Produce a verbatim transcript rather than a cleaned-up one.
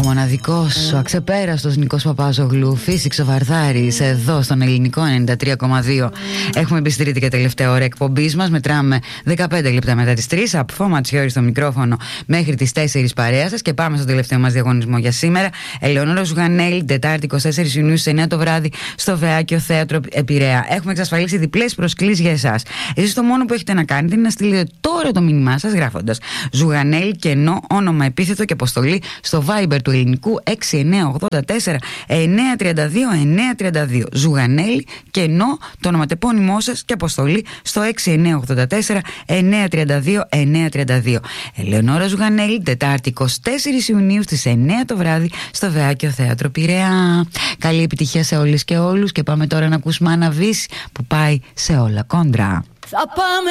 Ο μοναδικός, ο αξεπέραστος Νικός Παπάζογλου, Φύσηξ ο Βαρδάρης, εδώ στον Ελληνικό ενενήντα τρία κόμμα δύο. Έχουμε μπει στη τρίτη και τελευταία ώρα εκπομπής μας. Μετράμε δεκαπέντε λεπτά μετά τις τρεις. Από Φώμα Τσιόρι στο μικρόφωνο μέχρι τις τέσσερις παρέα σας. Και πάμε στο τελευταίο μας διαγωνισμό για σήμερα. Ελεονόρα Ζουγανέλη, Τετάρτη εικοστή τέταρτη Ιουνίου στις εννιά το βράδυ στο Βεάκιο Θέατρο Επειραιά. Έχουμε εξασφαλίσει διπλές προσκλήσεις για εσάς. Εσείς το μόνο που έχετε να κάνετε είναι να στείλετε τώρα το μήνυμά σας γράφοντας Ζουγανέλη, κενό, όνομα, επίθετο και αποστολή στο Viber του Ελληνικού έξι εννιά ογδόντα τέσσερα εννιά τριάντα δύο εννιά τριάντα δύο. Ζουγανέλη, κενό, το ονοματεπώνυμό σας και αποστολή στο έξι εννιά ογδόντα τέσσερα εννιά τριάντα δύο εννιά τριάντα δύο. Ελεονόρα Ζουγανέλη, Τετάρτη εικοστή τέταρτη Ιουνίου στις εννιά το βράδυ στο Βεάκιο Θέατρο Πειραιά. Καλή επιτυχία σε όλες και όλους και πάμε τώρα να ακούσουμε Άννα Βύση που πάει σε όλα κόντρα. Θα πάμε